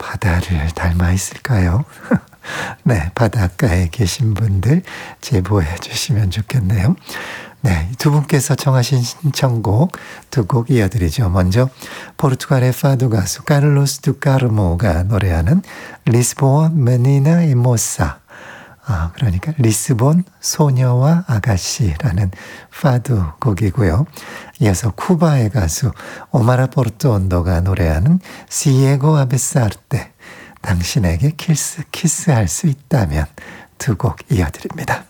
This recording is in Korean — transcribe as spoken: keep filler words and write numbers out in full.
바다를 닮아 있을까요? 네, 바닷가에 계신 분들 제보해 주시면 좋겠네요. 네, 두 분께서 청하신 신청곡 두 곡 이어드리죠. 먼저 포르투갈의 파도 가수 카를로스 두 카르모가 노래하는 리스본 메니나 이 모사, 아, 그러니까 리스본 소녀와 아가씨라는 파도 곡이고요. 이어서 쿠바의 가수 오마라 포르토온도가 노래하는 시에고 아베사르테, 당신에게 키스, 키스할 수 있다면 두 곡 이어드립니다.